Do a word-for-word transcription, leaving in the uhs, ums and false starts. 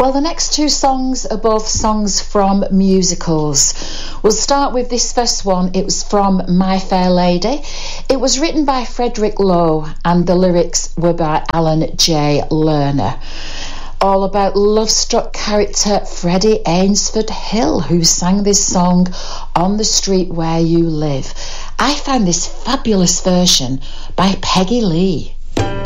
Well, the next two songs are both songs from musicals. We'll start with this first one. It was from My Fair Lady. It was written by Frederick Lowe and the lyrics were by Alan J. Lerner. All about love-struck character Freddie Ainsford Hill, who sang this song On the Street Where You Live. I found this fabulous version by Peggy Lee.